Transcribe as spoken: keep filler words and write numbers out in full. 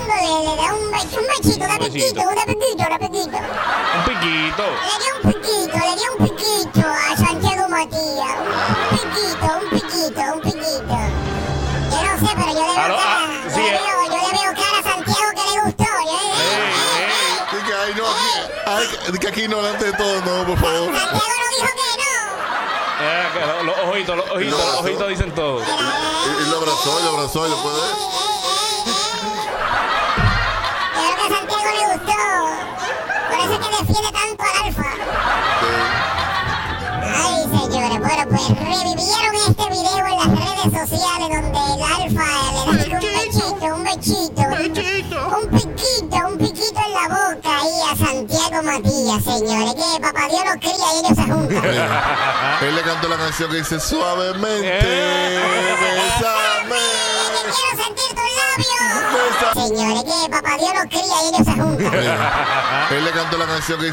segundo le, le da un, be- un bechito, un piquito, un piquito, un piquito. Un piquito. Le dio un piquito, le dio un piquito a Santiago Matías. Un piquito, un piquito, un piquito. Yo no sé, pero yo le veo Aló, cara, ah, yo, sí, le eh. veo, yo le veo cara a Santiago que le gustó. Yo, eh, eh, eh, eh. Di que, ay, no, aquí, ay, que aquí no, delante de todo, no, por favor. Santiago no dijo que no. Eh, que lo- los ojitos, los ojitos, los ojitos dicen todo. Y, y lo abrazó, lo abrazó, y lo puede. Yo creo que a Santiago le gustó. Por eso es que defiende tanto al Alfa. Ay, señores, bueno, pues revivieron este video en las redes sociales donde el Alfa le da un bechito, un bechito, un, un piquito, un piquito en la boca ahí a Santiago Matías, señores. Que papá Dios los cría y ellos se juntan. Él le cantó la canción que dice suavemente, Eh. bésame. Que quiero sentir tus labios. Bésame. Señores, que papá Dios los cría y ellos se juntan. Él le cantó la canción que